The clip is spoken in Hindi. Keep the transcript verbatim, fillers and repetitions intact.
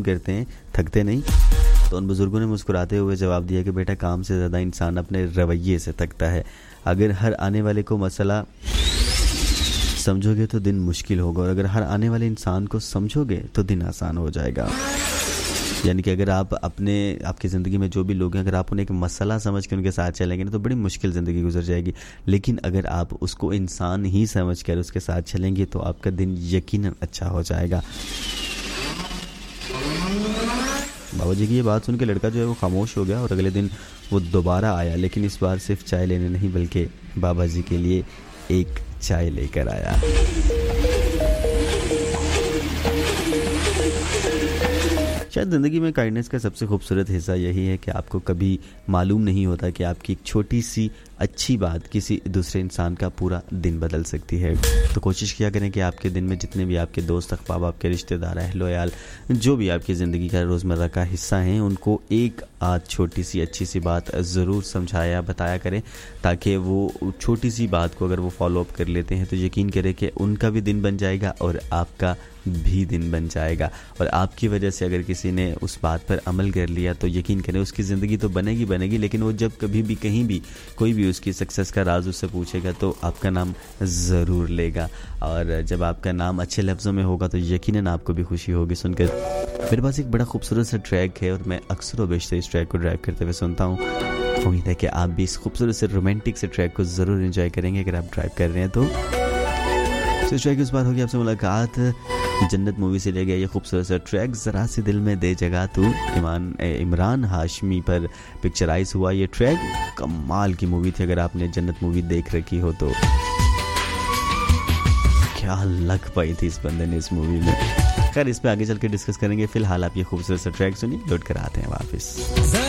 करते हैं, थकते नहीं। तो उन बुज़ुर्गों ने मुस्कुराते हुए जवाब दिया कि बेटा, काम से ज़्यादा इंसान अपने रवैये से थकता है। अगर हर आने वाले को मसला समझोगे तो दिन मुश्किल होगा, और अगर हर आने वाले इंसान को समझोगे तो दिन आसान हो जाएगा। यानी कि अगर आप अपने आपकी ज़िंदगी में जो भी लोग हैं, अगर आप उन्हें एक मसला समझ के उनके साथ चलेंगे ना, तो बड़ी मुश्किल ज़िंदगी गुजर जाएगी। लेकिन अगर आप उसको इंसान ही समझ कर उसके साथ चलेंगे तो आपका दिन यकीनन अच्छा हो जाएगा। बाबा जी की ये बात सुन के लड़का जो है वो खामोश हो गया, और अगले दिन वो दोबारा आया, लेकिन इस बार सिर्फ चाय लेने नहीं बल्कि बाबा जी के लिए एक चाय लेकर आया। शायद ज़िंदगी में काइंडनेस का सबसे खूबसूरत हिस्सा यही है कि आपको कभी मालूम नहीं होता कि आपकी एक छोटी सी अच्छी बात किसी दूसरे इंसान का पूरा दिन बदल सकती है। तो कोशिश किया करें कि आपके दिन में जितने भी आपके दोस्त, अहबाब, आपके रिश्तेदार, अहलो याल, जो भी आपकी ज़िंदगी का रोज़मर्रा का हिस्सा हैं, उनको एक आध छोटी सी अच्छी सी बात ज़रूर समझाया बताया करें, ताकि वो छोटी सी बात को अगर वो फॉलो अप कर लेते हैं तो यकीन करें कि उनका भी दिन बन जाएगा और आपका भी दिन बन जाएगा। और आपकी वजह से अगर किसी ने उस बात पर अमल कर लिया तो यकीन करें उसकी ज़िंदगी तो बनेगी बनेगी, लेकिन वो जब कभी भी कहीं भी कोई भी उसकी सक्सेस का राज उससे पूछेगा तो आपका नाम ज़रूर लेगा। और जब आपका नाम अच्छे लफ्ज़ों में होगा तो यकीनन आपको भी खुशी होगी सुनकर। मेरे पास एक बड़ा खूबसूरत सा ट्रैक है और मैं अक्सर व बेशतर इस ट्रैक को ड्राइव करते हुए सुनता हूँ। उम्मीद है कि आप भी इस खूबसूरत से रोमांटिक से ट्रैक को ज़रूर एंजॉय करेंगे अगर आप ड्राइव कर रहे हैं तो। इस ट्रैक की उस बात होगी आपसे मुलाकात। जन्नत मूवी से ले गया ये खूबसूरत सा ट्रैक, ज़रा सी दिल में दे जगह तू, इमान इमरान हाशमी पर पिक्चराइज हुआ ये ट्रैक। कमाल की मूवी थी, अगर आपने जन्नत मूवी देख रखी हो तो। क्या लग पाई थी इस बंदे ने इस मूवी में। खैर, इस पे आगे चल के डिस्कस करेंगे। फिलहाल आप ये खूबसूरत सा ट्रैक सुनिए, लौट कर आते हैं वापस।